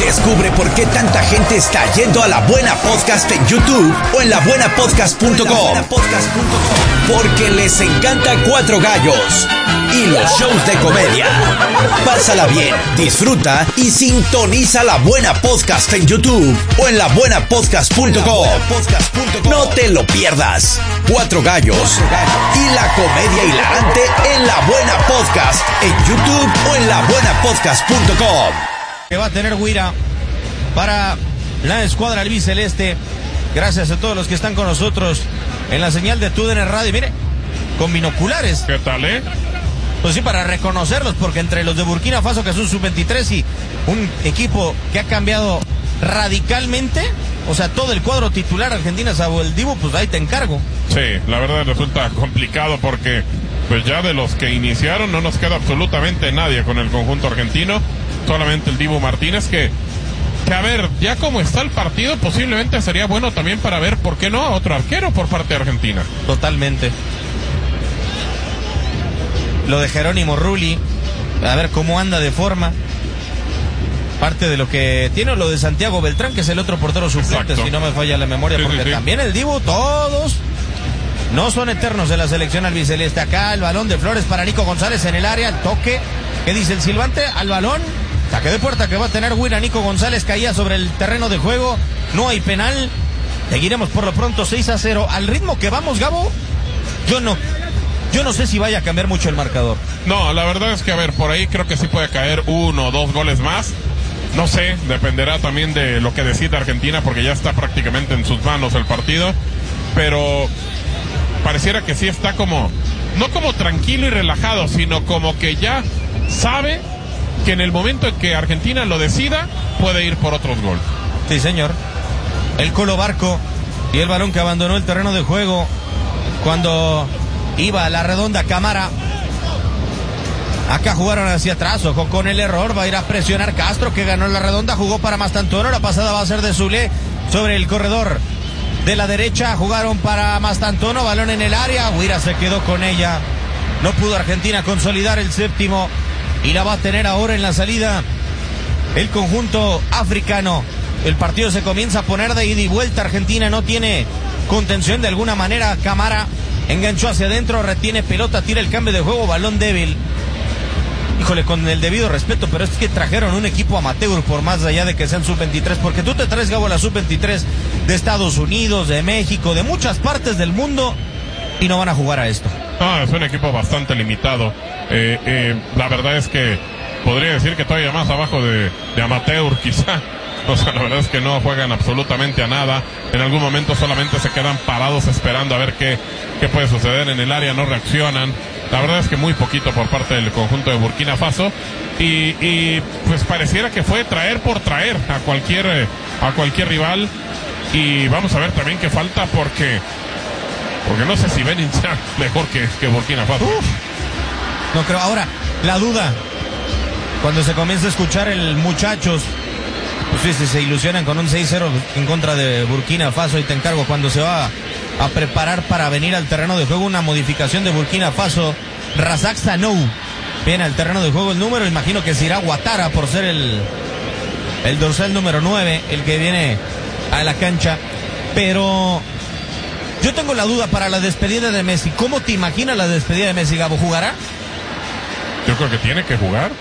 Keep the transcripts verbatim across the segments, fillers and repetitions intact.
Descubre por qué tanta gente está yendo a La Buena Podcast en YouTube o en la buena podcast punto com. Porque les encanta Cuatro Gallos y los shows de comedia. Pásala bien, disfruta y sintoniza La Buena Podcast en YouTube o en la buena podcast punto com. No te lo pierdas. Cuatro Gallos y la comedia hilarante en La Buena Podcast en YouTube o en la buena podcast punto com. Que va a tener Guira para la escuadra albiceleste. Gracias a todos los que están con nosotros en la señal de T U D N Radio. Mire, con binoculares. ¿Qué tal, eh? Pues sí, para reconocerlos, porque entre los de Burkina Faso, que son sub veintitrés, y un equipo que ha cambiado radicalmente, o sea, todo el cuadro titular Argentina, salvo el Dibu, pues ahí te encargo. Sí, la verdad resulta complicado porque pues ya de los que iniciaron no nos queda absolutamente nadie con el conjunto argentino, solamente el Dibu Martínez, que, que a ver, ya como está el partido, posiblemente sería bueno también para ver, ¿por qué no?, a otro arquero por parte de Argentina. Totalmente. Lo de Jerónimo Rulli, a ver cómo anda de forma. Parte de lo que tiene, lo de Santiago Beltrán, que es el otro portero suplente, si no me falla la memoria, sí, porque sí, sí. También el Dibu, todos no son eternos de la selección albiceleste. Acá el balón de Flores para Nico González en el área, el toque, ¿qué dice el silbante? Al balón, saque de puerta que va a tener Guira. Nico González caía sobre el terreno de juego, no hay penal. Seguiremos por lo pronto seis a cero. Al ritmo que vamos, Gabo, yo no Yo no sé si vaya a cambiar mucho el marcador. No, la verdad es que, a ver, por ahí creo que sí puede caer uno o dos goles más. No sé, dependerá también de lo que decida Argentina, porque ya está prácticamente en sus manos el partido. Pero pareciera que sí está como, no como tranquilo y relajado, sino como que ya sabe que en el momento en que Argentina lo decida, puede ir por otros goles. Sí, señor. El Colo Barco y el balón que abandonó el terreno de juego cuando iba a la redonda Cámara. Acá jugaron hacia atrás, ojo con el error, va a ir a presionar Castro, que ganó la redonda, jugó para Mastantuono, la pasada va a ser de Zule sobre el corredor de la derecha, jugaron para Mastantuono, balón en el área, Guira se quedó con ella, no pudo Argentina consolidar el séptimo y la va a tener ahora en la salida el conjunto africano. El partido se comienza a poner de ida y vuelta, Argentina no tiene contención de alguna manera, Cámara enganchó hacia adentro, retiene pelota, tira el cambio de juego, balón débil. Híjole, con el debido respeto, pero es que trajeron un equipo amateur por más allá de que sean sub veintitrés, porque tú te traes, Gabo, la sub veintitrés de Estados Unidos, de México, de muchas partes del mundo, y no van a jugar a esto. No, es un equipo bastante limitado. Eh, eh, la verdad es que podría decir que todavía más abajo de, de amateur, quizá. O sea, la verdad es que no juegan absolutamente a nada. En algún momento solamente se quedan parados esperando a ver qué, qué puede suceder en el área, no reaccionan. La verdad es que muy poquito por parte del conjunto de Burkina Faso. Y, y pues pareciera que fue traer por traer a cualquier, eh, a cualquier rival. Y vamos a ver también qué falta, porque porque no sé si Benin sea mejor que, que Burkina Faso. Uf. No creo. Ahora, la duda, cuando se comienza a escuchar el muchachos, pues sí, si se ilusionan con un seis cero en contra de Burkina Faso, y te encargo, cuando se va a preparar para venir al terreno de juego una modificación de Burkina Faso, Razak Sanou viene al terreno de juego. El número, imagino que será Ouattara por ser el, el dorsal número nueve, el que viene a la cancha. Pero yo tengo la duda para la despedida de Messi. ¿Cómo te imaginas la despedida de Messi, Gabo? ¿Jugará? Yo creo que tiene que jugar.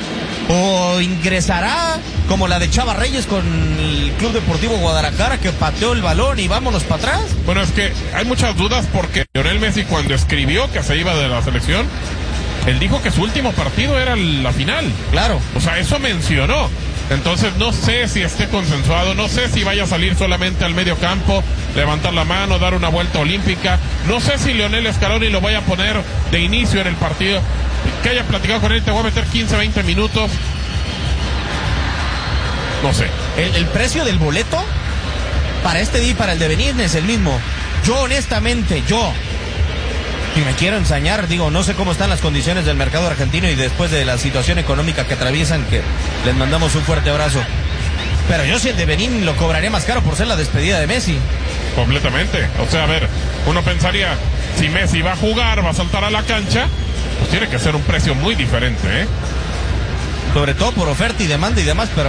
¿O ingresará como la de Chava Reyes con el Club Deportivo Guadalajara, que pateó el balón y vámonos para atrás? Bueno, es que hay muchas dudas, porque Lionel Messi, cuando escribió que se iba de la selección, él dijo que su último partido era la final. Claro. O sea, eso mencionó. Entonces no sé si esté consensuado, no sé si vaya a salir solamente al medio campo, levantar la mano, dar una vuelta olímpica. No sé si Lionel Scaloni lo vaya a poner de inicio en el partido, que haya platicado con él, te voy a meter quince, veinte minutos. No sé. El, el precio del boleto para este día y para el de venir es el mismo. Yo honestamente, yo, si me quiero ensañar, digo, no sé cómo están las condiciones del mercado argentino y después de la situación económica que atraviesan, que les mandamos un fuerte abrazo. Pero yo, si el de Benín, lo cobraré más caro por ser la despedida de Messi. Completamente. O sea, a ver, uno pensaría, si Messi va a jugar, va a saltar a la cancha, pues tiene que ser un precio muy diferente, ¿eh? Sobre todo por oferta y demanda y demás, pero